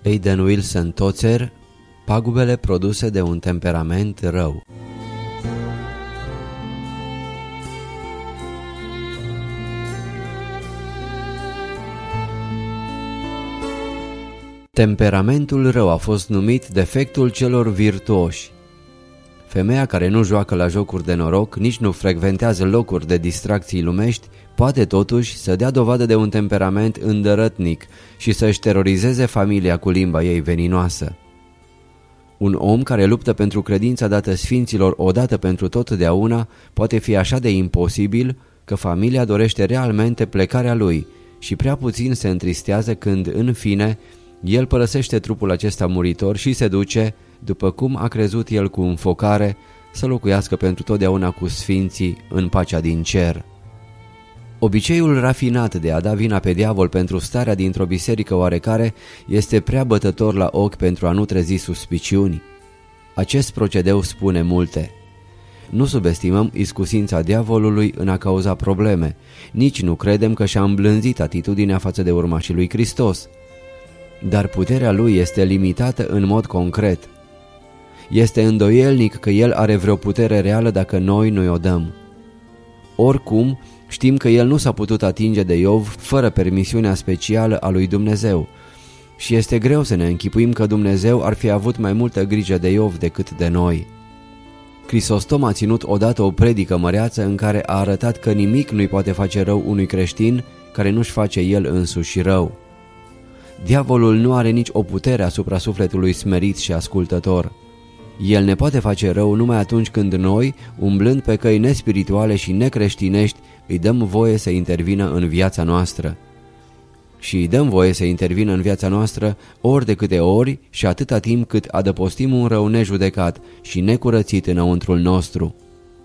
Aidan Wilson Tozer, pagubele produse de un temperament rău. Temperamentul rău a fost numit defectul celor virtuoși. Femeia care nu joacă la jocuri de noroc, nici nu frecventează locuri de distracții lumești, poate totuși să dea dovadă de un temperament îndărătnic și să-și terorizeze familia cu limba ei veninoasă. Un om care luptă pentru credința dată sfinților odată pentru totdeauna poate fi așa de imposibil că familia dorește realmente plecarea lui și prea puțin se întristează când, în fine, el părăsește trupul acesta muritor și se duce, după cum a crezut el cu înfocare, să locuiască pentru totdeauna cu sfinții în pacea din cer. Obiceiul rafinat de a da vina pe diavol pentru starea dintr-o biserică oarecare este prea bătător la ochi pentru a nu trezi suspiciuni. Acest procedeu spune multe. Nu subestimăm iscusința diavolului în a cauza probleme, nici nu credem că și-a îmblânzit atitudinea față de urmașii lui Hristos. Dar puterea lui este limitată în mod concret. Este îndoielnic că el are vreo putere reală dacă noi nu i-o dăm. Oricum, știm că el nu s-a putut atinge de Iov fără permisiunea specială a lui Dumnezeu și este greu să ne închipuim că Dumnezeu ar fi avut mai multă grijă de Iov decât de noi. Crisostom a ținut odată o predică măreață în care a arătat că nimic nu-i poate face rău unui creștin care nu-și face el însuși rău. Diavolul nu are nici o putere asupra sufletului smerit și ascultător. El ne poate face rău numai atunci când noi, umblând pe căi nespirituale și necreștinești, îi dăm voie să intervină în viața noastră. Și îi dăm voie să intervină în viața noastră ori de câte ori și atâta timp cât adăpostim un rău nejudecat și necurățit înăuntrul nostru.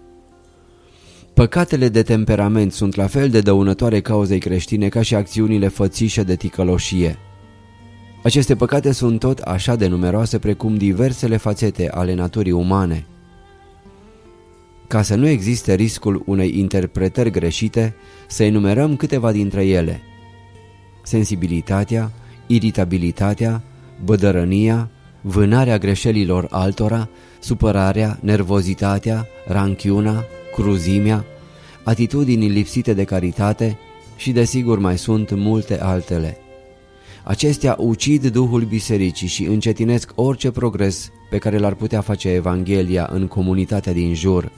Păcatele de temperament sunt la fel de dăunătoare cauzei creștine ca și acțiunile fățișe de ticăloșie. Aceste păcate sunt tot așa de numeroase precum diversele fațete ale naturii umane. Ca să nu existe riscul unei interpretări greșite, să enumerăm câteva dintre ele: sensibilitatea, iritabilitatea, bădărănia, vânarea greșelilor altora, supărarea, nervozitatea, ranchiuna, cruzimea, atitudini lipsite de caritate și desigur mai sunt multe altele. Acestea ucid duhul bisericii și încetinesc orice progres pe care l-ar putea face Evanghelia în comunitatea din jur.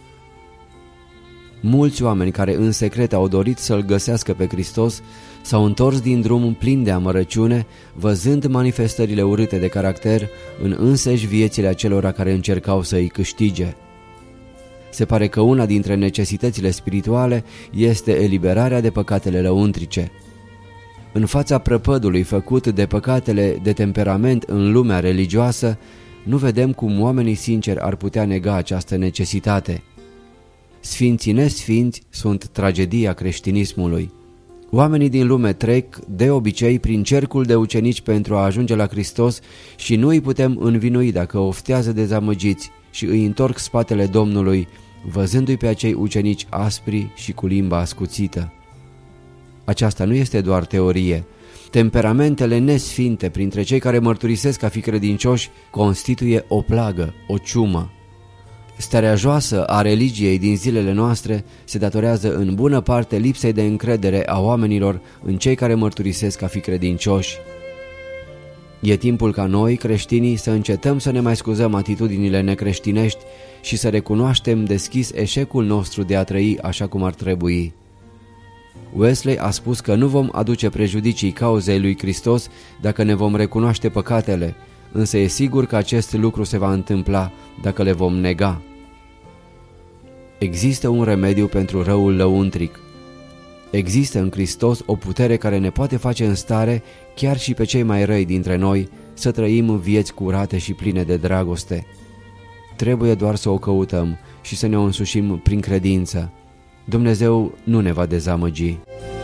Mulți oameni care în secret au dorit să-L găsească pe Hristos s-au întors din drum plin de amărăciune, văzând manifestările urâte de caracter în însăși viețile acelora care încercau să îi câștige. Se pare că una dintre necesitățile spirituale este eliberarea de păcatele lăuntrice. În fața prăpădului făcut de păcatele de temperament în lumea religioasă, nu vedem cum oamenii sinceri ar putea nega această necesitate. Sfinții nesfinți sunt tragedia creștinismului. Oamenii din lume trec de obicei prin cercul de ucenici pentru a ajunge la Hristos și nu îi putem învinui dacă oftează dezamăgiți și îi întorc spatele Domnului, văzându-i pe acei ucenici aspri și cu limba ascuțită. Aceasta nu este doar teorie. Temperamentele nesfinte printre cei care mărturisesc a fi credincioși constituie o plagă, o ciumă. Starea joasă a religiei din zilele noastre se datorează în bună parte lipsei de încredere a oamenilor în cei care mărturisesc a fi credincioși. E timpul ca noi, creștinii, să încetăm să ne mai scuzăm atitudinile necreștinești și să recunoaștem deschis eșecul nostru de a trăi așa cum ar trebui. Wesley a spus că nu vom aduce prejudicii cauzei lui Hristos dacă ne vom recunoaște păcatele, însă e sigur că acest lucru se va întâmpla dacă le vom nega. Există un remediu pentru răul lăuntric. Există în Hristos o putere care ne poate face în stare, chiar și pe cei mai răi dintre noi, să trăim vieți curate și pline de dragoste. Trebuie doar să o căutăm și să ne o însușim prin credință. Dumnezeu nu ne va dezamăgi.